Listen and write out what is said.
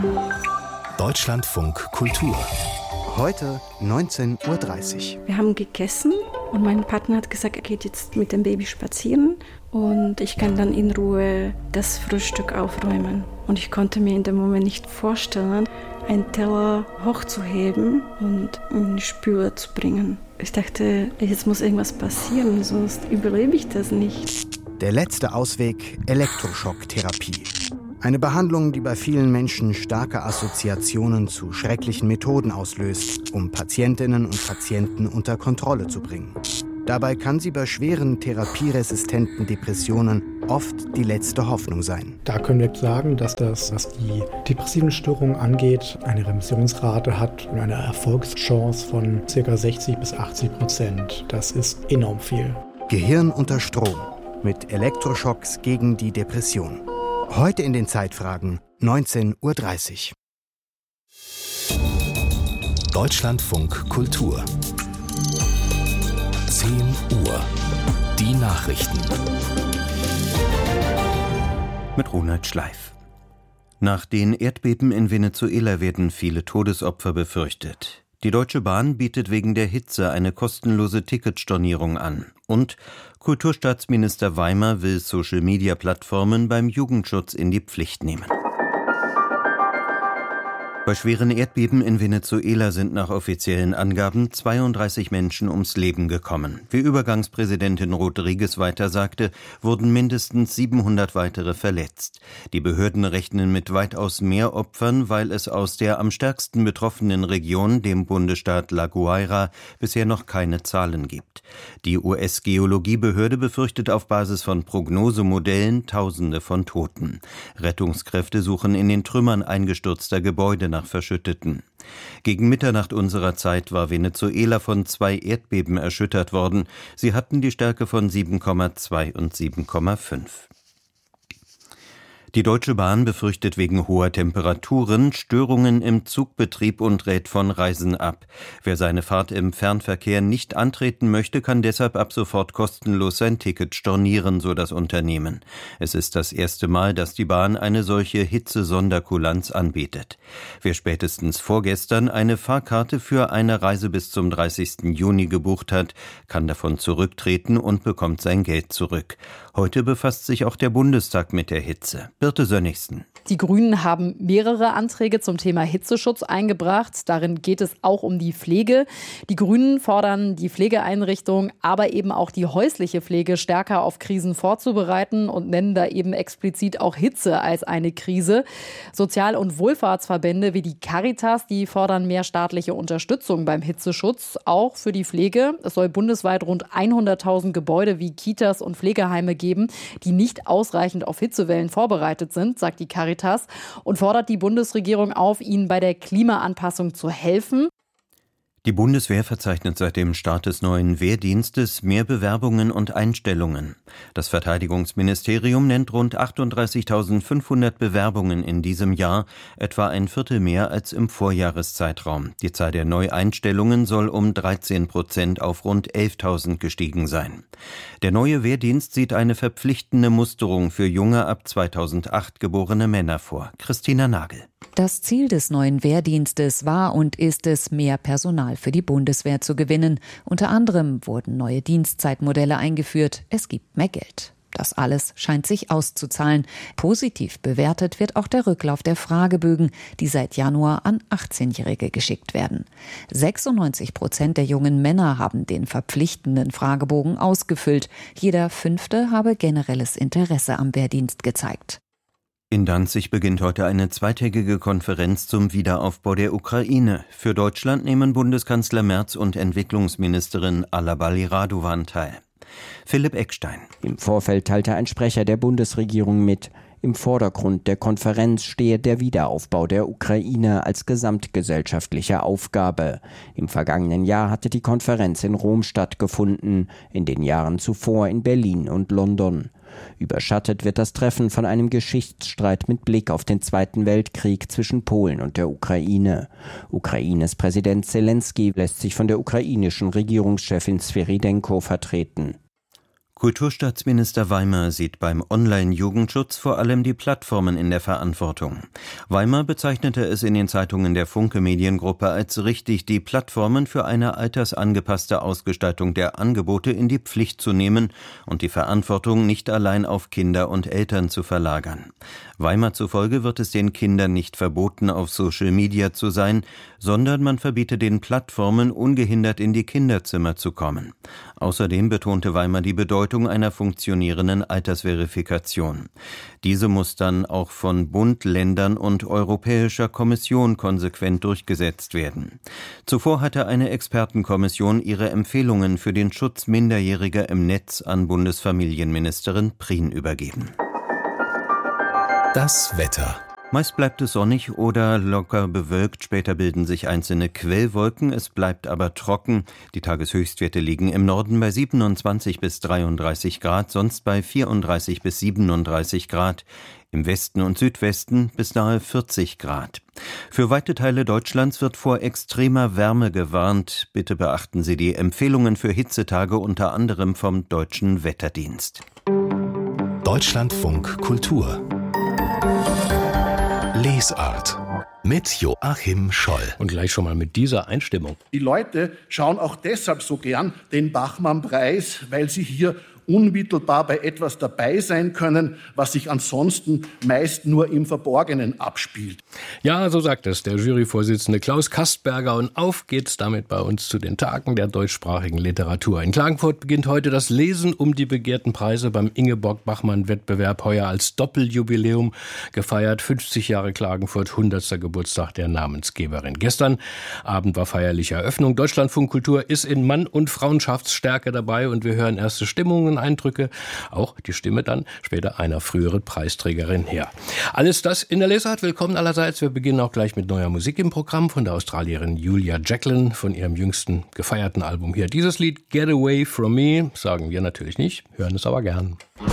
Deutschlandfunk Kultur. Heute 19:30 Uhr. Wir haben gegessen und mein Partner hat gesagt, er geht jetzt mit dem Baby spazieren und ich kann dann in Ruhe das Frühstück aufräumen. Und ich konnte mir in dem Moment nicht vorstellen, einen Teller hochzuheben und in die Spüle zu bringen. Ich dachte, jetzt muss irgendwas passieren, sonst überlebe ich das nicht. Der letzte Ausweg: Elektroschocktherapie. Eine Behandlung, die bei vielen Menschen starke Assoziationen zu schrecklichen Methoden auslöst, um Patientinnen und Patienten unter Kontrolle zu bringen. Dabei kann sie bei schweren therapieresistenten Depressionen oft die letzte Hoffnung sein. Da können wir sagen, dass das, was die depressiven Störungen angeht, eine Remissionsrate hat und eine Erfolgschance von ca. 60-80%. Das ist enorm viel. Gehirn unter Strom mit Elektroschocks gegen die Depression. Heute in den Zeitfragen 19:30 Uhr. Deutschlandfunk Kultur. 10 Uhr. Die Nachrichten. Mit Ronald Schleif. Nach den Erdbeben in Venezuela werden viele Todesopfer befürchtet. Die Deutsche Bahn bietet wegen der Hitze eine kostenlose Ticketstornierung an. Und Kulturstaatsminister Weimer will Social-Media-Plattformen beim Jugendschutz in die Pflicht nehmen. Bei schweren Erdbeben in Venezuela sind nach offiziellen Angaben 32 Menschen ums Leben gekommen. Wie Übergangspräsidentin Rodriguez weiter sagte, wurden mindestens 700 weitere verletzt. Die Behörden rechnen mit weitaus mehr Opfern, weil es aus der am stärksten betroffenen Region, dem Bundesstaat La Guaira, bisher noch keine Zahlen gibt. Die US-Geologiebehörde befürchtet auf Basis von Prognosemodellen Tausende von Toten. Rettungskräfte suchen in den Trümmern eingestürzter Gebäude nach Verschütteten. Gegen Mitternacht unserer Zeit war Venezuela von 2 Erdbeben erschüttert worden. Sie hatten die Stärke von 7,2 und 7,5. Die Deutsche Bahn befürchtet wegen hoher Temperaturen Störungen im Zugbetrieb und rät von Reisen ab. Wer seine Fahrt im Fernverkehr nicht antreten möchte, kann deshalb ab sofort kostenlos sein Ticket stornieren, so das Unternehmen. Es ist das erste Mal, dass die Bahn eine solche Hitze-Sonderkulanz anbietet. Wer spätestens vorgestern eine Fahrkarte für eine Reise bis zum 30. Juni gebucht hat, kann davon zurücktreten und bekommt sein Geld zurück. Heute befasst sich auch der Bundestag mit der Hitze. Birte Sönnigsen. Die Grünen haben mehrere Anträge zum Thema Hitzeschutz eingebracht. Darin geht es auch um die Pflege. Die Grünen fordern, die Pflegeeinrichtungen, aber eben auch die häusliche Pflege stärker auf Krisen vorzubereiten und nennen da eben explizit auch Hitze als eine Krise. Sozial- und Wohlfahrtsverbände wie die Caritas, die fordern mehr staatliche Unterstützung beim Hitzeschutz, auch für die Pflege. Es soll bundesweit rund 100.000 Gebäude wie Kitas und Pflegeheime geben, die nicht ausreichend auf Hitzewellen vorbereitet sind, sagt die Caritas, und fordert die Bundesregierung auf, ihnen bei der Klimaanpassung zu helfen. Die Bundeswehr verzeichnet seit dem Start des neuen Wehrdienstes mehr Bewerbungen und Einstellungen. Das Verteidigungsministerium nennt rund 38.500 Bewerbungen in diesem Jahr, etwa ein Viertel mehr als im Vorjahreszeitraum. Die Zahl der Neueinstellungen soll um 13% auf rund 11.000 gestiegen sein. Der neue Wehrdienst sieht eine verpflichtende Musterung für junge ab 2008 geborene Männer vor. Christina Nagel. Das Ziel des neuen Wehrdienstes war und ist es, mehr Personal für die Bundeswehr zu gewinnen. Unter anderem wurden neue Dienstzeitmodelle eingeführt. Es gibt mehr Geld. Das alles scheint sich auszuzahlen. Positiv bewertet wird auch der Rücklauf der Fragebögen, die seit Januar an 18-Jährige geschickt werden. 96% der jungen Männer haben den verpflichtenden Fragebogen ausgefüllt. Jeder 5. habe generelles Interesse am Wehrdienst gezeigt. In Danzig beginnt heute eine zweitägige Konferenz zum Wiederaufbau der Ukraine. Für Deutschland nehmen Bundeskanzler Merz und Entwicklungsministerin Alabali Radovan teil. Philipp Eckstein. Im Vorfeld teilte ein Sprecher der Bundesregierung mit, im Vordergrund der Konferenz stehe der Wiederaufbau der Ukraine als gesamtgesellschaftliche Aufgabe. Im vergangenen Jahr hatte die Konferenz in Rom stattgefunden, in den Jahren zuvor in Berlin und London. Überschattet wird das Treffen von einem Geschichtsstreit mit Blick auf den Zweiten Weltkrieg zwischen Polen und der Ukraine. Ukraines Präsident Selenskyj lässt sich von der ukrainischen Regierungschefin Sviridenko vertreten. Kulturstaatsminister Weimer sieht beim Online-Jugendschutz vor allem die Plattformen in der Verantwortung. Weimer bezeichnete es in den Zeitungen der Funke Mediengruppe als richtig, die Plattformen für eine altersangepasste Ausgestaltung der Angebote in die Pflicht zu nehmen und die Verantwortung nicht allein auf Kinder und Eltern zu verlagern. Weimer zufolge wird es den Kindern nicht verboten, auf Social Media zu sein, sondern man verbiete den Plattformen, ungehindert in die Kinderzimmer zu kommen. Außerdem betonte Weimer die Bedeutung einer funktionierenden Altersverifikation. Diese muss dann auch von Bund, Ländern und Europäischer Kommission konsequent durchgesetzt werden. Zuvor hatte eine Expertenkommission ihre Empfehlungen für den Schutz Minderjähriger im Netz an Bundesfamilienministerin Prien übergeben. Das Wetter. Meist bleibt es sonnig oder locker bewölkt, später bilden sich einzelne Quellwolken, es bleibt aber trocken. Die Tageshöchstwerte liegen im Norden bei 27 bis 33 Grad, sonst bei 34 bis 37 Grad. Im Westen und Südwesten bis nahe 40 Grad. Für weite Teile Deutschlands wird vor extremer Wärme gewarnt. Bitte beachten Sie die Empfehlungen für Hitzetage unter anderem vom Deutschen Wetterdienst. Deutschlandfunk Kultur. Lesart mit Joachim Scholl. Und gleich schon mal mit dieser Einstimmung. Die Leute schauen auch deshalb so gern den Bachmann-Preis, weil sie hier unmittelbar bei etwas dabei sein können, was sich ansonsten meist nur im Verborgenen abspielt. Ja, so sagt es der Juryvorsitzende Klaus Kastberger. Und auf geht's damit bei uns zu den Tagen der deutschsprachigen Literatur. In Klagenfurt beginnt heute das Lesen um die begehrten Preise beim Ingeborg-Bachmann-Wettbewerb, heuer als Doppeljubiläum gefeiert. 50 Jahre Klagenfurt, 100. Geburtstag der Namensgeberin. Gestern Abend war feierliche Eröffnung. Deutschlandfunk Kultur ist in Mann- und Frauenschaftsstärke dabei und wir hören erste Stimmungen, Eindrücke, auch die Stimme dann später einer früheren Preisträgerin her. Alles das in der Lesart. Willkommen allerseits. Wir beginnen auch gleich mit neuer Musik im Programm von der Australierin Julia Jacklin von ihrem jüngsten gefeierten Album hier. Dieses Lied Get Away From Me sagen wir natürlich nicht, hören es aber gern.